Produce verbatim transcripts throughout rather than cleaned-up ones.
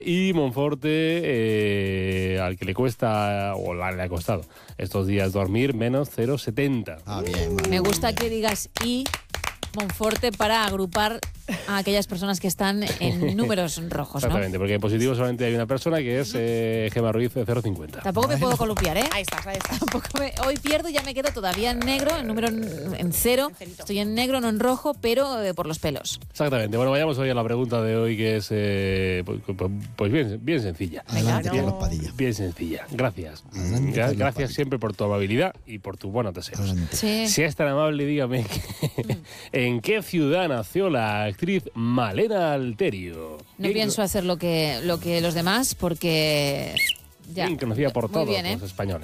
Y Monforte, eh, al que le cuesta, o la, le ha costado estos días dormir, menos cero coma setenta. Ah, bien. Me gusta que digas y Monforte para agrupar a aquellas personas que están en números rojos, ¿no? Exactamente, porque en positivo solamente hay una persona que es eh, Gemma Ruiz de cero coma cincuenta. Tampoco me puedo columpiar, ¿eh? Ahí estás, ahí estás. Tampoco me- hoy pierdo y ya me quedo todavía en negro, en número en, en cero. En cerito. Estoy en negro, no en rojo, pero eh, por los pelos. Exactamente. Bueno, vayamos hoy a la pregunta de hoy, que es eh, pues, pues bien, bien sencilla. Adelante, Venga, Carlos no. Padilla. Bien sencilla. Gracias. Adelante, Gra- Carlos gracias Padilla. siempre por tu amabilidad y por tus buenos deseos. Adelante. Sí. Si es tan amable, dígame que- en qué ciudad nació la actriz Malena Alterio. No Bien- pienso hacer lo que, lo que los demás porque... Ya. Bien conocida por Muy todos bien, ¿eh? los españoles.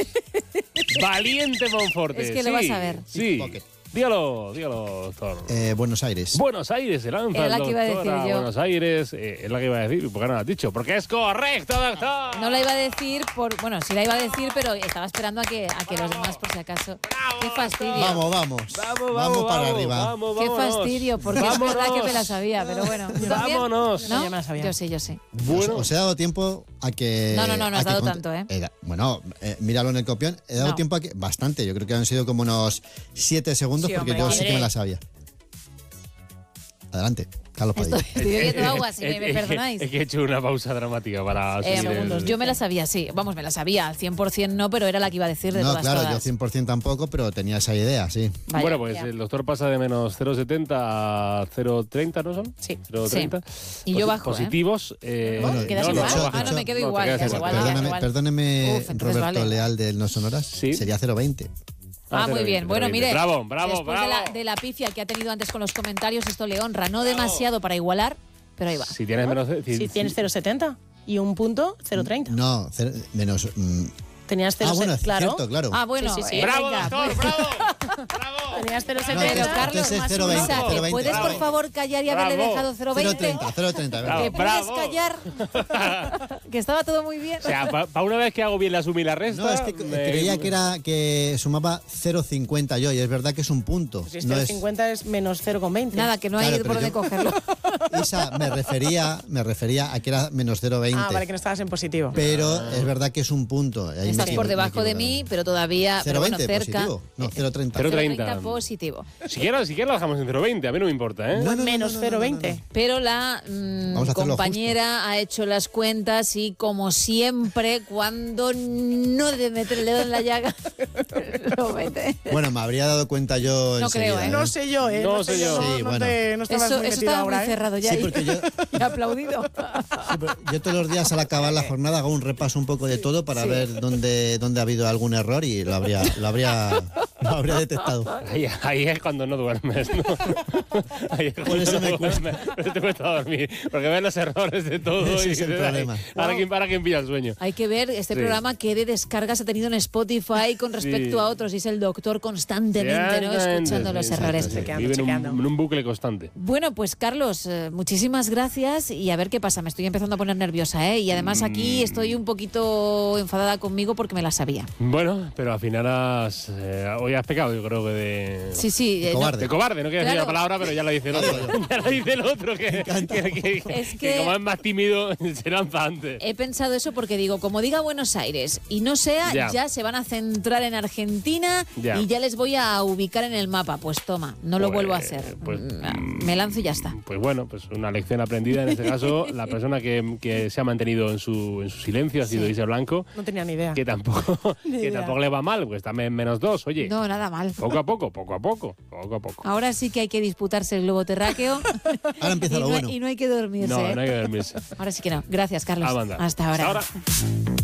Valiente Monforte. Es que lo sí, vas a ver. Sí. Pocket. Dígalo, dígalo, doctor. Eh, Buenos Aires. Buenos Aires se lanza Era la el que iba a doctor decir a yo. Buenos Aires. Eh, es la que iba a decir. ¿Por qué no lo has dicho? Porque es correcto, doctor. No la iba a decir por... Bueno, sí la iba a decir, pero estaba esperando a que, a que los demás, por si acaso... ¡Qué fastidio! Vamos, vamos. Vamos, vamos, para vamos, arriba. Vamos, ¡Qué vámonos. fastidio! Porque es verdad que me la Vámonos. sabía, pero bueno. ¿Tú también? Vámonos. ¿No? Yo me la sabía. Yo sí, yo sí. Bueno, Os, os he dado tiempo a que... No, no, no, no a has que dado cont- tanto, ¿eh? Era- bueno, eh, míralo en el copión. He dado No. tiempo a que... Bastante. Yo creo que han sido como unos siete segundos Sí, porque hombre, yo sí que madre. me la sabía. Adelante, Carlos Estoy, Padilla. estoy bebiendo agua, si Es- me, me es que- perdonáis. Es que he hecho una pausa dramática para... Eh, seguir el- yo me la sabía, sí. Vamos, me la sabía. Al cien por ciento no, pero era la que iba a decir de No, todas claro, yo todas. cien por ciento tampoco, pero tenía esa idea, sí. Vaya. Bueno, pues Ya. el doctor pasa de menos cero coma setenta a cero coma treinta, ¿no son? Sí. cero coma treinta. Y yo bajo, ¿eh? Positivos. Eh, Bueno, ¿quedas no, no, igual? no Ah, bajas. no, me quedo te igual, quedas quedas igual. igual. Perdóname, igual. perdóneme, Uf, entonces Roberto vale. Leal del No Sonoras. Sí. Sería cero coma veinte. Ah, muy bien. Bueno, mire. Bravo, bravo, después bravo. De, la, de la pifia que ha tenido antes con los comentarios, esto le honra. No demasiado para igualar, pero ahí va. Si tienes menos... Si tienes cero coma setenta y un punto, cero coma treinta. No, cero- menos... mm, Tenías cero ah, bueno, coma es setenta, claro. cierto, claro. Ah, bueno. Sí, sí, sí. eh, ¡Bravo, venga, doctor! pues- ¡Bravo! ¡Bravo! Tenías cero coma No, Pero setenta. entonces- Carlos, entonces más cero coma veinte, Isa, cero coma ¿te veinte, puedes por bravo. favor callar y haberle Bravo. dejado cero coma cero veinte? coma treinta, cero coma treinta, Bravo. ¿Te venga. puedes callar? Que estaba todo muy bien. O sea, para una vez que hago bien la suma y la resta... No, es que me- creía que era que sumaba cero coma cincuenta yo, y es verdad que es un punto. Si es No cero es- coma cincuenta es menos cero coma veinte. Nada, que no hay Claro, por pero dónde yo- cogerlo. Isa, me refería, me refería a que era menos cero coma veinte. Ah, vale, que no estabas en positivo. Pero es verdad que es un punto. Ahí me Estás equivo- por me he debajo de equivocado. mí, pero todavía pero cero coma bueno, veinte cerca. positivo. No, cero coma treinta. Cero coma cero coma treinta. treinta positivo. Si quieres, si quieres lo dejamos en cero coma veinte, a mí no me importa, ¿eh? No, no, no, menos no, no, cero coma no, no, veinte. no. Pero la mm, Vamos a hacerlo compañera ha hecho las cuentas y, como siempre, cuando no debe meter el dedo en la llaga, lo mete. Bueno, me habría dado cuenta yo No creo, enseguida, ¿eh? No sé yo, ¿eh? No sé yo. No, Sí, no bueno. te, no estabas Eso, muy eso metido estaba ahora, muy ¿eh? cerrado ya. Sí, y- porque yo, y aplaudido. sí, pero yo todos los días al acabar la jornada hago un repaso un poco de todo para ver dónde, dónde ha habido algún error y lo habría, lo habría, lo habría detectado. Ahí, ahí es cuando no duermes, ¿no? Ahí es cuando Por eso no me duermes, cuesta. por eso te cuesta dormir, porque ves los errores de todo Ese y es el dices, "Ay, problema". Ahora quién, ahora quién pilla el sueño. Hay que ver este Sí. programa qué de descargas ha tenido en Spotify con respecto Sí. a otros. Y es el doctor constantemente, ¿no? Escuchando los Sí, errores. sí, sí. Chequeando, Vive en un, chequeando. en un bucle constante. Bueno, pues Carlos, eh, muchísimas gracias y a ver qué pasa. Me estoy empezando a poner nerviosa, ¿eh? Y además aquí estoy un poquito enfadada conmigo porque me la sabía. Bueno, pero al final has, eh, hoy has pecado, yo creo que de... Sí, sí. eh, no- Cobarde. De cobarde, no quiero decir la Claro. palabra, pero ya la dice el otro. ya la dice el otro, que, que, que- que- Es que que- como es más tímido, se lanza antes. He pensado eso porque digo, como diga Buenos Aires y no sea, Ya. ya, se van a centrar en Argentina Ya. y ya les voy a ubicar en el mapa. Pues toma, no lo Pues- vuelvo a hacer. pues, Mm, Me lanzo y ya está. Pues bueno, pues una lección aprendida. En este caso, la persona que, que se ha mantenido en su, en su silencio ha sido Sí. Isa Blanco, No tenía ni idea. que tampoco, Ni que idea. tampoco le va mal, pues está en menos dos, oye. No, nada mal. Poco a poco, poco a poco, poco a poco. Ahora sí que hay que disputarse el globo terráqueo. Ahora empieza y, lo no, bueno. y no hay que dormirse. No, ¿eh? no hay que dormirse. Ahora sí que no. Gracias, Carlos. A mandar. Hasta ahora. Hasta ahora.